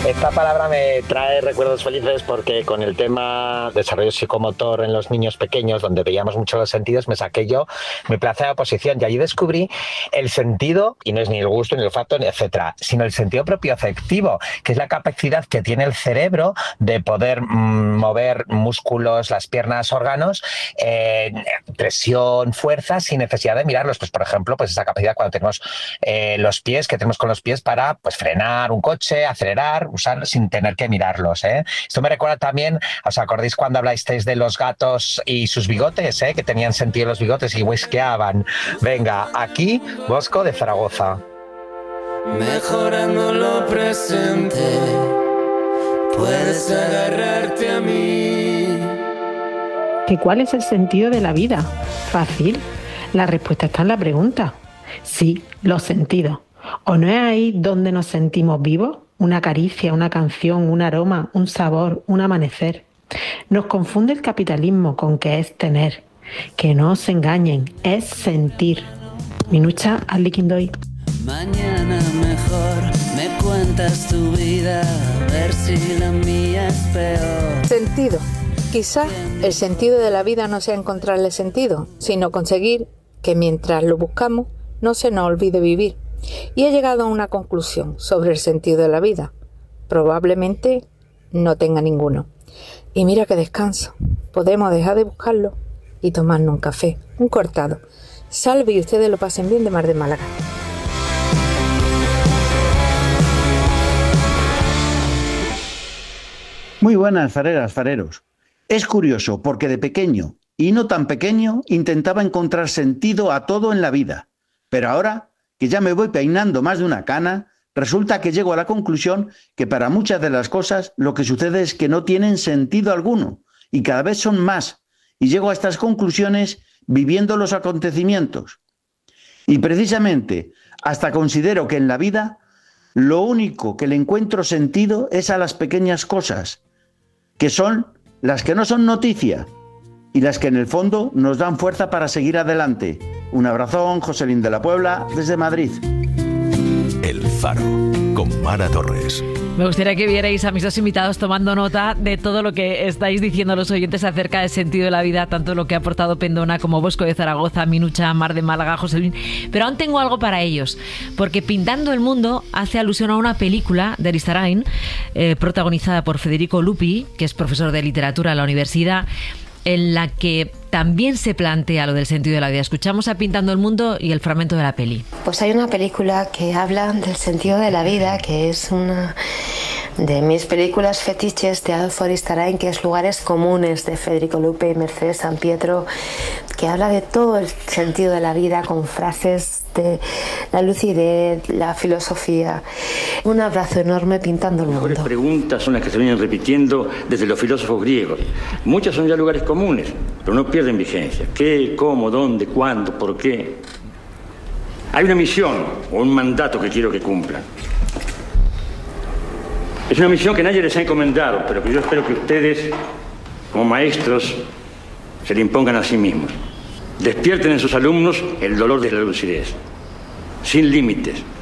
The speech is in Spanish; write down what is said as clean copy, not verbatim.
Esta palabra me trae recuerdos felices porque con el tema desarrollo psicomotor en los niños pequeños, donde veíamos mucho los sentidos, me saqué yo mi plaza de oposición y allí descubrí el sentido, y no es ni el gusto, ni el olfato, ni etcétera, sino el sentido propioceptivo, que es la capacidad que tiene el cerebro de poder mover músculos, las piernas, órganos, presión, fuerza, sin necesidad de mirarlos. Pues, por ejemplo, pues esa capacidad cuando tenemos los pies, que tenemos con los pies para pues frenar un coche, acelerar, usar sin tener que mirarlos. Esto me recuerda también, ¿os acordáis cuando hablasteis de los gatos y sus bigotes, que tenían sentido los bigotes y whiskeaban? Venga, aquí, Bosco de Zaragoza. Mejorando lo presente, puedes agarrarte a mí. ¿Que cuál es el sentido de la vida? Fácil. La respuesta está en la pregunta. Sí, los sentidos. ¿O no es ahí donde nos sentimos vivos? Una caricia, una canción, un aroma, un sabor, un amanecer. Nos confunde el capitalismo con que es tener. Que no os engañen, es sentir. Minucha al liquindoy. Mañana mejor me cuentas tu vida, a ver si la mía es peor. Sentido. Quizá el sentido de la vida no sea encontrarle sentido, sino conseguir que mientras lo buscamos no se nos olvide vivir. Y he llegado a una conclusión sobre el sentido de la vida. Probablemente no tenga ninguno. Y mira que descanso. Podemos dejar de buscarlo y tomarnos un café, un cortado. Salve y ustedes lo pasen bien de Mar de Málaga. Muy buenas, fareras, fareros. Es curioso porque de pequeño y no tan pequeño intentaba encontrar sentido a todo en la vida. Pero ahora que ya me voy peinando más de una cana, resulta que llego a la conclusión que para muchas de las cosas lo que sucede es que no tienen sentido alguno y cada vez son más. Y llego a estas conclusiones viviendo los acontecimientos. Y precisamente hasta considero que en la vida lo único que le encuentro sentido es a las pequeñas cosas, que son las que no son noticia y las que en el fondo nos dan fuerza para seguir adelante. Un abrazón, Joselín de la Puebla, desde Madrid. El Faro, con Mara Torres. Me gustaría que vierais a mis dos invitados tomando nota de todo lo que estáis diciendo los oyentes acerca del sentido de la vida, tanto lo que ha aportado Pendona como Bosco de Zaragoza, Minucha, Mar de Málaga, José Luis. Pero aún tengo algo para ellos, porque Pintando el Mundo hace alusión a una película de Aristarain, protagonizada por Federico Lupi, que es profesor de literatura en la universidad, en la que también se plantea lo del sentido de la vida. Escuchamos a Pintando el Mundo y el fragmento de la peli. Pues hay una película que habla del sentido de la vida, que es una de mis películas fetiches de Adolfo Aristarain, que es Lugares Comunes, de Federico Lupi y Mercedes Sampietro, que habla de todo el sentido de la vida con frases de la lucidez, la filosofía. Un abrazo enorme, Pintando el Mundo. Las mejores preguntas son las que se vienen repitiendo desde los filósofos griegos. Muchas son ya lugares comunes, pero no pierden vigencia. ¿Qué, cómo, dónde, cuándo, por qué? Hay una misión o un mandato que quiero que cumplan. Es una misión que nadie les ha encomendado, pero que yo espero que ustedes, como maestros, se le impongan a sí mismos. Despierten en sus alumnos el dolor de la lucidez, sin límites,